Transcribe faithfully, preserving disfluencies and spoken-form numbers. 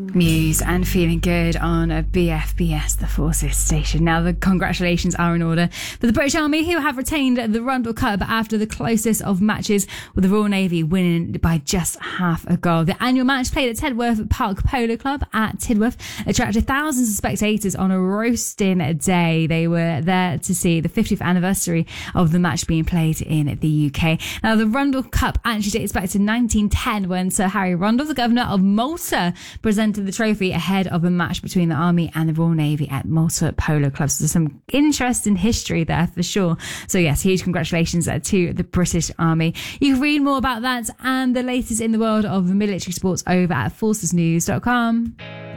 Muse and Feeling Good on a B F B S, the Forces station. Now, the congratulations are in order for the British Army, who have retained the Rundle Cup after the closest of matches, with the Royal Navy winning by just half a goal. The annual match, played at Tidworth Park Polo Club at Tidworth, attracted thousands of spectators on a roasting day. They were there to see the fiftieth anniversary of the match being played in the U K. Now, the Rundle Cup actually dates back to nineteen ten, when Sir Harry Rundle, the Governor of Malta, presented the trophy ahead of a match between the Army and the Royal Navy at Malta Polo Club. So there's some interesting history there for sure. So yes, huge congratulations to the British Army. You can read more about that and the latest in the world of military sports over at forces news dot com.